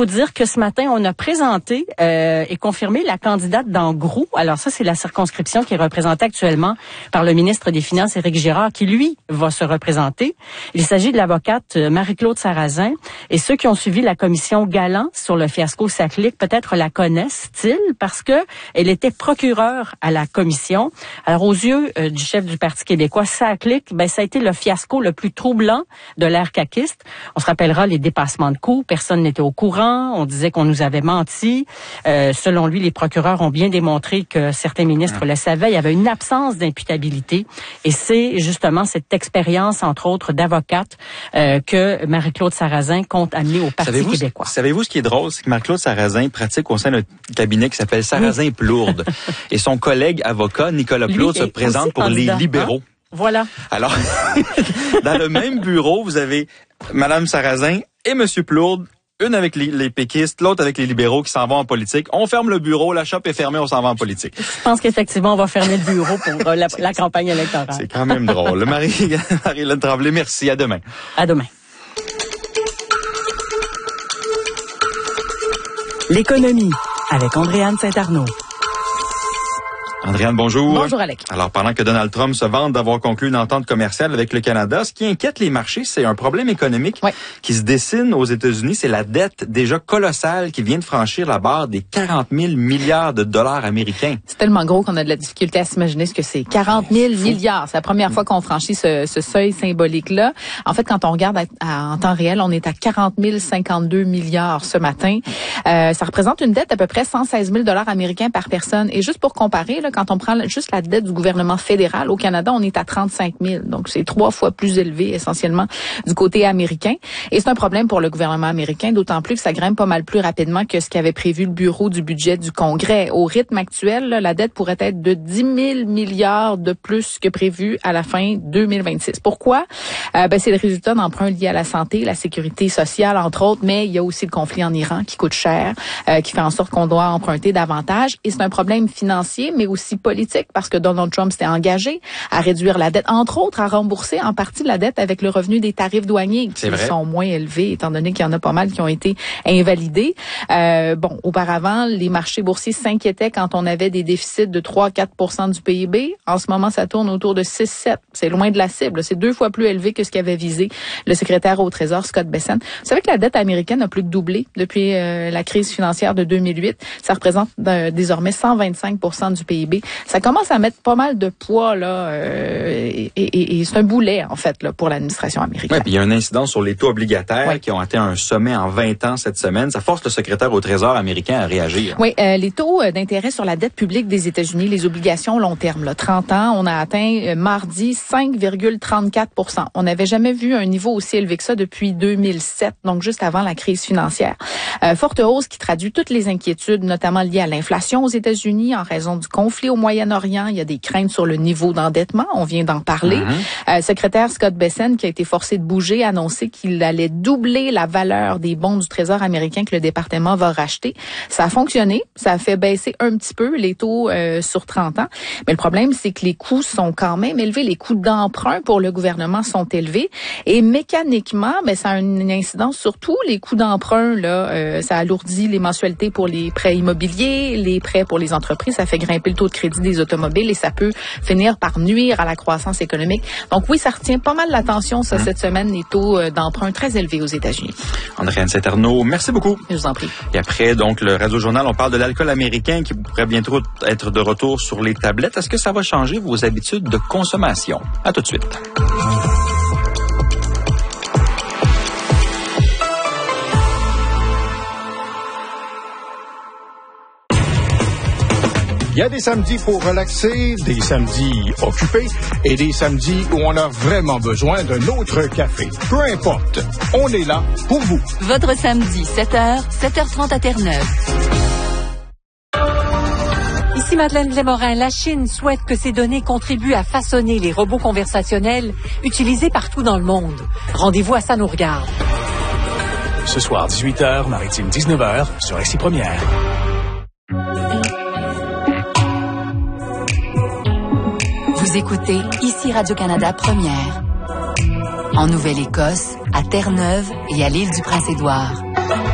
vous dire que ce matin, on a présenté et confirmé la candidate d'Angrou. Alors ça, c'est la circonscription qui est représentée actuellement par le ministre des Finances, Éric Girard, qui, lui, va se représenter. Il s'agit de l'avocate Marie-Claude Sarrazin. Et ceux qui ont suivi la commission Galland sur le fiasco Saclic, peut-être la connaissent-ils, parce que elle était procureure à la commission. Alors, aux yeux du chef du Parti québécois, Saclic, ça a été le fiasco le plus troublant de l'ère caquiste. On se rappellera les dépassements de coûts. Personne n'était au courant. On disait qu'on nous avait menti. Selon lui, les procureurs ont bien démontré que certains ministres le savaient. Il y avait une absence d'imputabilité. Et c'est justement cette expérience, entre autres, d'avocate que Marie-Claude Sarrazin compte amener au Parti québécois. Savez-vous ce qui est drôle? C'est que Marie-Claude Sarrazin pratique au sein d'un cabinet qui s'appelle Sarrazin-Plourde. Et son collègue avocat, Nicolas Plourde, se présente pour les libéraux. Voilà. Alors, dans le même bureau, vous avez Madame Sarrazin et Monsieur Plourde, une avec les péquistes, l'autre avec les libéraux qui s'en vont en politique. On ferme le bureau, la shop est fermée, on s'en va en politique. Je pense qu'effectivement, on va fermer le bureau pour la campagne électorale. C'est quand même drôle. Marie-Hélène Tremblay, merci. À demain. À demain. L'économie avec Andréane Saint-Arnaud. Andréane, bonjour. Bonjour, Alec. Alors, pendant que Donald Trump se vante d'avoir conclu une entente commerciale avec le Canada, ce qui inquiète les marchés, c'est un problème économique qui se dessine aux États-Unis. C'est la dette déjà colossale qui vient de franchir la barre des 40 000 milliards de dollars américains. C'est tellement gros qu'on a de la difficulté à s'imaginer ce que c'est. 40 000 milliards. C'est la première fois qu'on franchit ce seuil symbolique-là. En fait, quand on regarde en temps réel, on est à 40 052 milliards ce matin. Ça représente une dette d'à peu près 116 000 dollars américains par personne. Et juste pour comparer, là, quand on prend juste la dette du gouvernement fédéral au Canada, on est à 35 000. Donc, c'est 3 fois plus élevé essentiellement du côté américain. Et c'est un problème pour le gouvernement américain, d'autant plus que ça grimpe pas mal plus rapidement que ce qu'avait prévu le bureau du budget du Congrès. Au rythme actuel, là, la dette pourrait être de 10 000 milliards de plus que prévu à la fin 2026. Pourquoi? C'est le résultat d'emprunts liés à la santé, la sécurité sociale, entre autres, mais il y a aussi le conflit en Iran qui coûte cher, qui fait en sorte qu'on doit emprunter davantage. Et c'est un problème financier, mais aussi politique, parce que Donald Trump s'était engagé à réduire la dette, entre autres à rembourser en partie la dette avec le revenu des tarifs douaniers qui sont moins élevés, étant donné qu'il y en a pas mal qui ont été invalidés. Auparavant, les marchés boursiers s'inquiétaient quand on avait des déficits de 3-4% du PIB. En ce moment, ça tourne autour de 6-7. C'est loin de la cible. C'est 2 fois plus élevé que ce qu'avait visé le secrétaire au Trésor, Scott Bessent. Vous savez que la dette américaine a plus que doublé depuis la crise financière de 2008. Ça représente désormais 125% du PIB. Ça commence à mettre pas mal de poids là, et c'est un boulet en fait là pour l'administration américaine. Oui, puis il y a un incident sur les taux obligataires qui ont atteint un sommet en 20 ans cette semaine. Ça force le secrétaire au Trésor américain à réagir. Oui, les taux d'intérêt sur la dette publique des États-Unis, les obligations long terme, là, 30 ans, on a atteint mardi 5,34%. On n'avait jamais vu un niveau aussi élevé que ça depuis 2007, donc juste avant la crise financière. Forte hausse qui traduit toutes les inquiétudes, notamment liées à l'inflation aux États-Unis en raison du conflit au Moyen-Orient. Il y a des craintes sur le niveau d'endettement. On vient d'en parler. Secrétaire Scott Bessent, qui a été forcé de bouger, a annoncé qu'il allait doubler la valeur des bons du Trésor américain que le département va racheter. Ça a fonctionné. Ça a fait baisser un petit peu les taux sur 30 ans. Mais le problème, c'est que les coûts sont quand même élevés. Les coûts d'emprunt pour le gouvernement sont élevés. Et mécaniquement, ça a une incidence sur tous les coûts d'emprunt. Là, ça alourdit les mensualités pour les prêts immobiliers, les prêts pour les entreprises. Ça fait grimper le taux de crédit des automobiles et ça peut finir par nuire à la croissance économique. Donc oui, ça retient pas mal l'attention cette semaine, les taux d'emprunt très élevés aux États-Unis. Andréane Saint-Arnaud, merci beaucoup. Je vous en prie. Et après, donc, le Radio-Journal, on parle de l'alcool américain qui pourrait bientôt être de retour sur les tablettes. Est-ce que ça va changer vos habitudes de consommation? À tout de suite. Il y a des samedis pour relaxer, des samedis occupés et des samedis où on a vraiment besoin d'un autre café. Peu importe, on est là pour vous. Votre samedi, 7h, 7h30 à Terre-Neuve. Ici Madeleine Blais-Morin. La Chine souhaite que ces données contribuent à façonner les robots conversationnels utilisés partout dans le monde. Rendez-vous à Ça nous regarde. Ce soir, 18h, Maritime 19h, sur RCI Première. Vous écoutez ici Radio-Canada Première. En Nouvelle-Écosse, à Terre-Neuve et à l'île du Prince-Édouard.